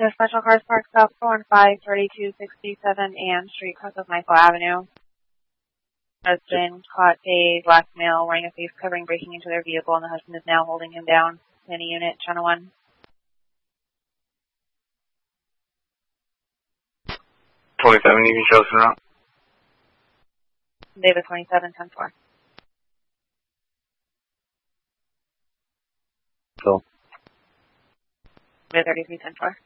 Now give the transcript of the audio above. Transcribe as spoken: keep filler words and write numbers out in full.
to Special Cars Park South four one five, thirty-two sixty-seven Ann Street, cross of Michael Avenue. Husband caught a black male wearing a face covering, breaking into their vehicle, and the husband is now holding him down. Any unit, channel one. twenty-seven, you can show us around. David twenty-seven, ten four. So. David thirty-three, ten four.